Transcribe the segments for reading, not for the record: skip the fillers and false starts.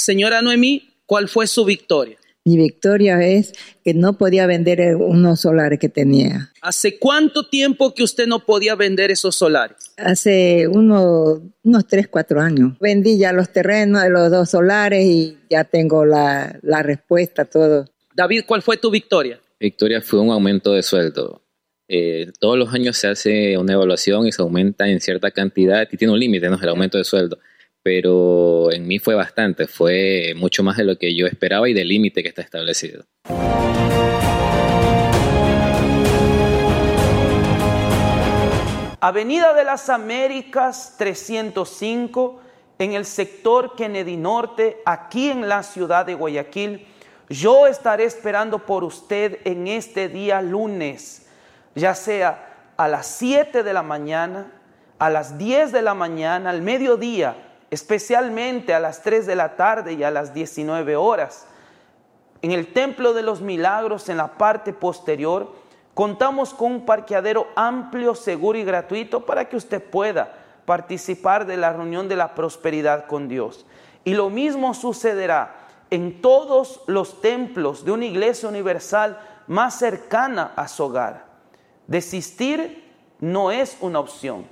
Señora Noemí, ¿cuál fue su victoria? Mi victoria es que no podía vender unos solares que tenía. ¿Hace cuánto tiempo que usted no podía vender esos solares? Hace unos 3, 4 años. Vendí ya los terrenos de los 2 solares y ya tengo la respuesta, todo. David, ¿cuál fue tu victoria? Victoria fue un aumento de sueldo. Todos los años se hace una evaluación y se aumenta en cierta cantidad y tiene un límite, ¿no? El aumento de sueldo. Pero en mí fue bastante, fue mucho más de lo que yo esperaba y del límite que está establecido. Avenida de las Américas 305, en el sector Kennedy Norte, aquí en la ciudad de Guayaquil. Yo estaré esperando por usted en este día lunes, ya sea a las 7 de la mañana, a las 10 de la mañana, al mediodía, especialmente a las 3 de la tarde y a las 19 horas. En el Templo de los Milagros, en la parte posterior, contamos con un parqueadero amplio, seguro y gratuito para que usted pueda participar de la reunión de la prosperidad con Dios. Y lo mismo sucederá en todos los templos de una iglesia universal más cercana a su hogar. Desistir no es una opción.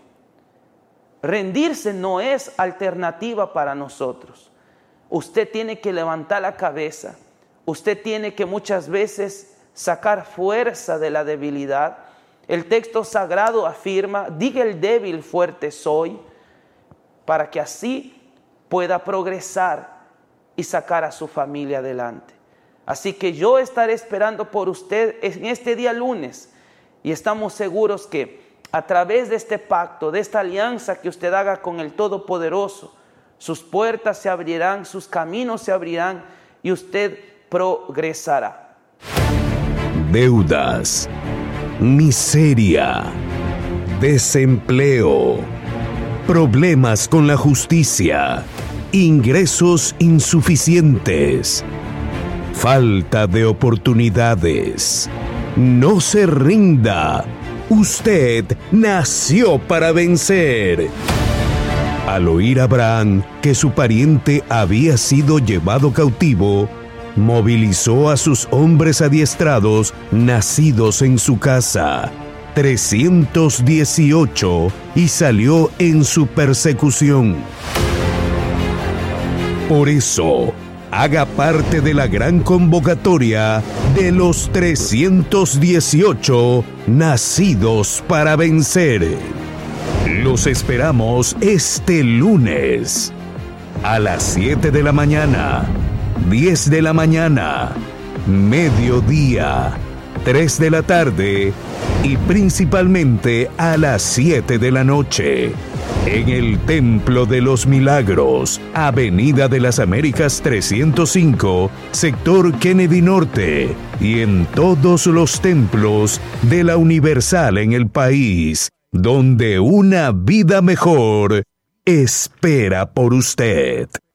Rendirse no es alternativa para nosotros. Usted tiene que levantar la cabeza. Usted tiene que muchas veces sacar fuerza de la debilidad. El texto sagrado afirma: diga el débil, fuerte soy, para que así pueda progresar y sacar a su familia adelante. Así que yo estaré esperando por usted en este día lunes y estamos seguros que a través de este pacto, de esta alianza que usted haga con el Todopoderoso, sus puertas se abrirán, sus caminos se abrirán y usted progresará. Deudas, miseria, desempleo, problemas con la justicia, ingresos insuficientes, falta de oportunidades. No se rinda. Usted nació para vencer. Al oír Abraham que su pariente había sido llevado cautivo, movilizó a sus hombres adiestrados nacidos en su casa, 318, y salió en su persecución. Por eso, haga parte de la gran convocatoria de los 318 nacidos para vencer. Los esperamos este lunes a las 7 de la mañana, 10 de la mañana, mediodía, 3 de la tarde y principalmente a las 7 de la noche. En el Templo de los Milagros, Avenida de las Américas 305, sector Kennedy Norte, y en todos los templos de la Universal en el país, donde una vida mejor espera por usted.